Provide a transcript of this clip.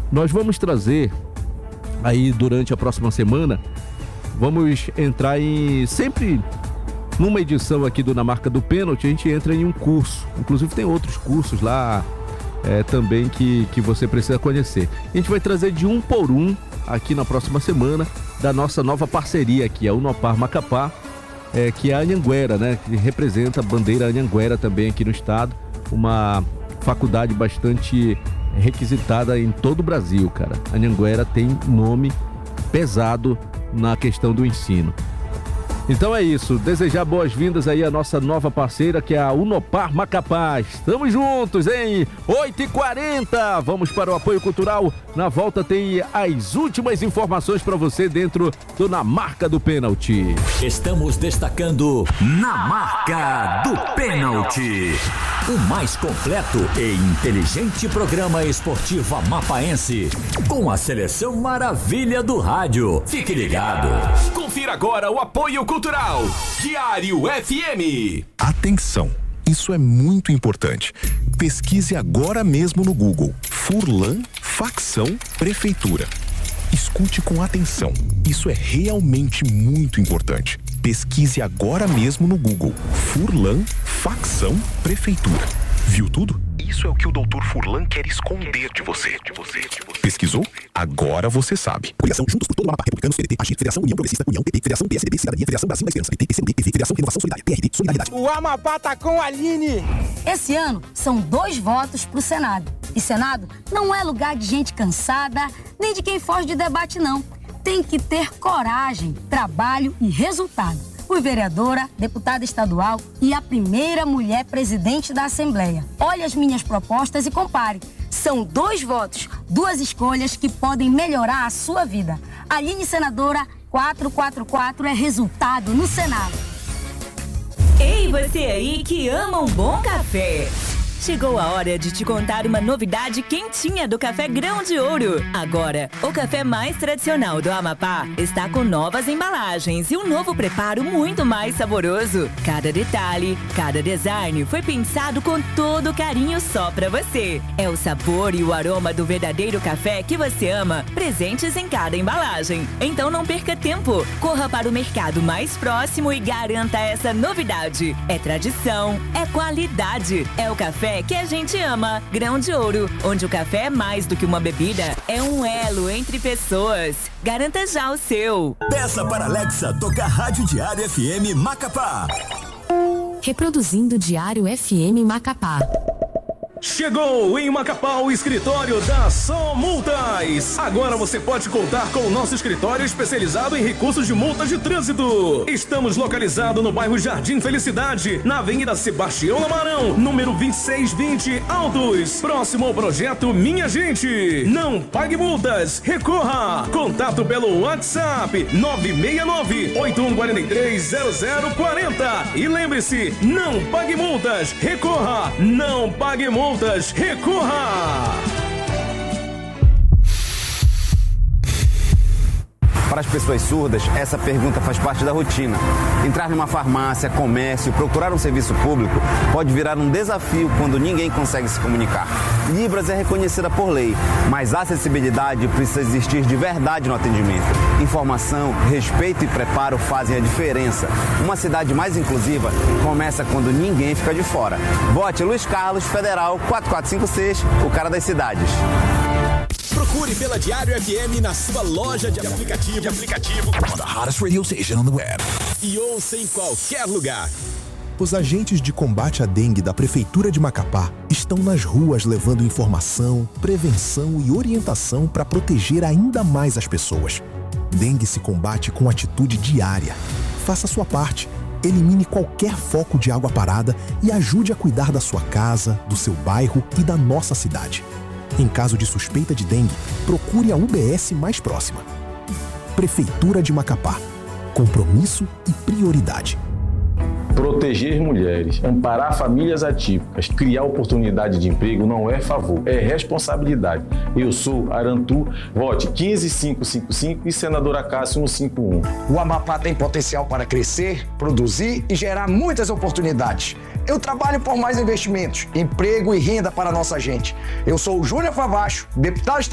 Nós vamos trazer aí durante a próxima semana, vamos entrar sempre numa edição aqui do Na Marca do Pênalti, a gente entra em um curso. Inclusive tem outros cursos lá também que você precisa conhecer. A gente vai trazer de um por um aqui na próxima semana da nossa nova parceria aqui, a Unopar Macapá, que é a Anhanguera, né? Que representa a bandeira Anhanguera também aqui no estado. Uma faculdade bastante requisitada em todo o Brasil, cara. A Anhanguera tem nome pesado na questão do ensino. Então é isso, desejar boas-vindas aí à nossa nova parceira, que é a Unopar Macapá. Estamos juntos, hein? 8h40, vamos para o apoio cultural. Na volta tem as últimas informações para você dentro do Na Marca do Pênalti. Estamos destacando Na Marca do Pênalti, o mais completo e inteligente programa esportivo amapaense, com a seleção maravilha do rádio. Fique ligado. Confira agora o apoio cultural. Diário FM. Atenção, isso é muito importante. Pesquise agora mesmo no Google Furlan Facção Prefeitura. Escute com atenção. Isso é realmente muito importante. Pesquise agora mesmo no Google Furlan Facção Prefeitura. Viu tudo? Isso é o que o Dr. Furlan quer esconder de você. Pesquisou? Agora você sabe. Coligação Juntos por todo o Amapá, Republicanos, PDT, Agir, Federação União Progressista, União, PP, Federação PSDB, Cidadania, Federação Brasil da Esperança, PT, PCdoB, PV, Federação Renovação Solidária, PRD, Solidariedade. O Amapá tá com a Aline. Esse ano são 2 votos pro Senado. E Senado não é lugar de gente cansada, nem de quem foge de debate, não. Tem que ter coragem, trabalho e resultado. Fui vereadora, deputada estadual e a primeira mulher presidente da Assembleia. Olhe as minhas propostas e compare. São 2 votos, 2 escolhas que podem melhorar a sua vida. Aline Senadora 444 é resultado no Senado. Ei, você aí que ama um bom café! Chegou a hora de te contar uma novidade quentinha do Café Grão de Ouro. Agora, o café mais tradicional do Amapá está com novas embalagens e um novo preparo muito mais saboroso. Cada detalhe, cada design foi pensado com todo carinho só pra você. É o sabor e o aroma do verdadeiro café que você ama, presentes em cada embalagem. Então não perca tempo. Corra para o mercado mais próximo e garanta essa novidade. É tradição, é qualidade, é o café que a gente ama. Grão de Ouro, onde o café é mais do que uma bebida, é um elo entre pessoas. Garanta já o seu. Peça para Alexa tocar Rádio Diário FM Macapá. Reproduzindo Diário FM Macapá. Chegou em Macapá o escritório da Som Multas. Agora você pode contar com o nosso escritório especializado em recursos de multas de trânsito. Estamos localizados no bairro Jardim Felicidade, na Avenida Sebastião Lamarão, número 2620 Altos, próximo ao projeto Minha Gente. Não pague multas, recorra. Contato pelo WhatsApp 969-8143-0040. E lembre-se, não pague multas, recorra. Não pague multas, recorra! Para as pessoas surdas, essa pergunta faz parte da rotina. Entrar numa farmácia, comércio, procurar um serviço público pode virar um desafio quando ninguém consegue se comunicar. Libras é reconhecida por lei, mas a acessibilidade precisa existir de verdade no atendimento. Informação, respeito e preparo fazem a diferença. Uma cidade mais inclusiva começa quando ninguém fica de fora. Vote Luiz Carlos, Federal 4456, o cara das cidades. Procure pela Diário FM na sua loja de aplicativo. The hottest radio station on the web. E ouça em qualquer lugar. Os agentes de combate à dengue da Prefeitura de Macapá estão nas ruas levando informação, prevenção e orientação para proteger ainda mais as pessoas. Dengue se combate com atitude diária. Faça a sua parte. Elimine qualquer foco de água parada e ajude a cuidar da sua casa, do seu bairro e da nossa cidade. Em caso de suspeita de dengue, procure a UBS mais próxima. Prefeitura de Macapá. Compromisso e prioridade. Proteger mulheres, amparar famílias atípicas, criar oportunidade de emprego não é favor, é responsabilidade. Eu sou Arantu, vote 15555 e senadora Cássio 151. O Amapá tem potencial para crescer, produzir e gerar muitas oportunidades. Eu trabalho por mais investimentos, emprego e renda para a nossa gente. Eu sou o Júnior Favacho, deputado estadual